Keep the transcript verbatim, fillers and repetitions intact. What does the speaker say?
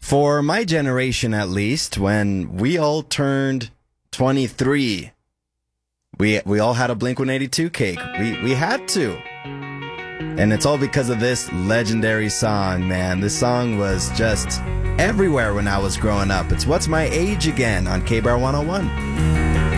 For my generation, at least, when we all turned twenty-three, we we all had a Blink one eighty-two cake. We we had to. And it's all because of this legendary song, man. This song was just everywhere when I was growing up. It's What's My Age Again on K-Bar one oh one.